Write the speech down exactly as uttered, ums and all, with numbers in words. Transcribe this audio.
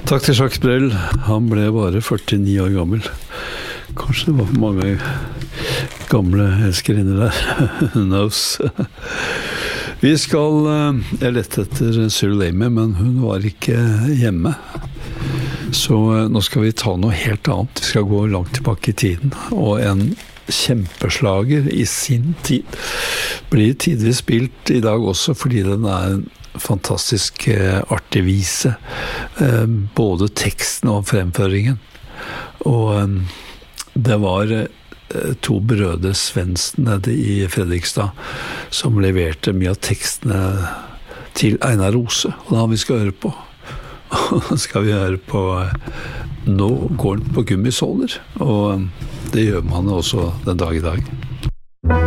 Takk til Jacques Brel. Han ble bare førtini år gammel. Kanskje det var for mange gamle elskerinner der. Who knows? Vi skal, jeg lette etter Cyril Amy, men hun var ikke hjemme. Så nå skal vi ta noe helt annet. Vi skal gå langt tilbake i tiden, og en kjempeslager i sin tid blir tidvis spilt i dag også, fordi den er en fantastisk artig vise. Både teksten og fremføringen. Og det var to brødre Svendsen nede i Fredrikstad som leverte mye av tekstene til Einar Rose, og det har vi skal høre på. Og da skal vi høre på Nå går den på gummisåler, og det gjør man også den dag i dag.